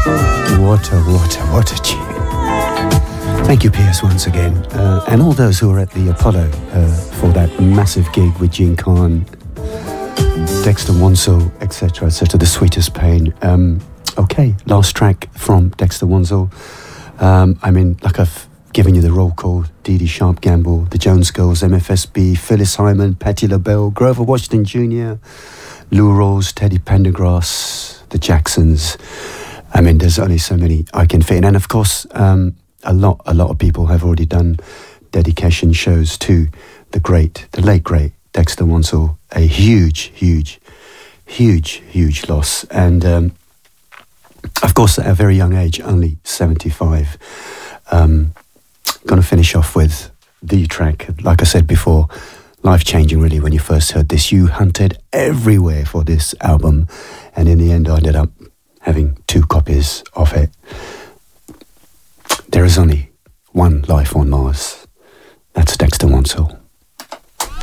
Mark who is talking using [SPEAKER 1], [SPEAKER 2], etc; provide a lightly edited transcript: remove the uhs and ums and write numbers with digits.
[SPEAKER 1] What a tune. Thank you, Piers, once again. And all those who were at the Apollo for that massive gig with Gene Khan, Dexter Wansel, etc., etc., The Sweetest Pain. Okay, last track from Dexter Wansel. I mean, like I've given you the roll call, Dee Dee Sharp Gamble, the Jones Girls, MFSB, Phyllis Hyman, Patti LaBelle, Grover Washington Jr., Lou Rawls, Teddy Pendergrass, the Jacksons. I mean, there's only so many I can fit in. And of course, a lot of people have already done dedication shows to the late great Dexter Wansel. A huge loss. And of course, at a very young age, only 75. Going to finish off with the track, like I said before, life-changing really when you first heard this. You hunted everywhere for this album, and in the end I ended up having 2 copies of it. There is only one life on Mars. That's Dexter Wansel.